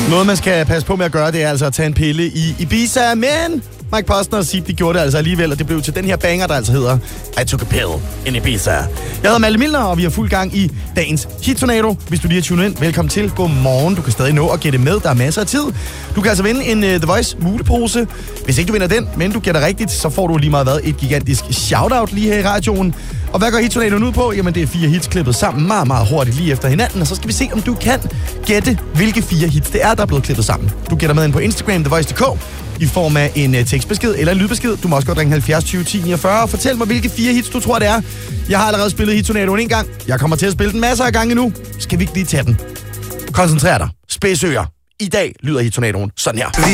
Noget, man skal passe på med at gøre, det er altså at tage en pille i Ibiza, men Mike Posner og Sip, de gjorde det altså alligevel, og det blev til den her banger, der altså hedder I Took a Pill in Ibiza. Jeg hedder Malte Milner, og vi har fuld gang i dagens Hit-tornado. Hvis du lige har tunet ind, velkommen til. Godmorgen. Du kan stadig nå at gætte med. Der er masser af tid. Du kan altså vinde en The Voice mulepose. Hvis ikke du vinder den, men du gætter rigtigt, så får du lige meget været et gigantisk shoutout lige her i radioen. Og hvad går Hit-tornadoen ud på? Jamen, det er 4 hits klippet sammen meget, meget hurtigt lige efter hinanden. Og så skal vi se, om du kan gætte, hvilke 4 hits det er, der er blevet klippet sammen. Du gætter med ind på Instagram, TheVoice.dk, i form af en tekstbesked eller en lydbesked. Du må også godt ringe 70 20 10 49 og fortæl mig, hvilke 4 hits du tror, det er. Jeg har allerede spillet Hit-tornadoen en gang. Jeg kommer til at spille den masser af gange nu. Skal vi ikke lige tage den? Koncentrer dig. Spidsører. I dag lyder Hit-tornadoen sådan her.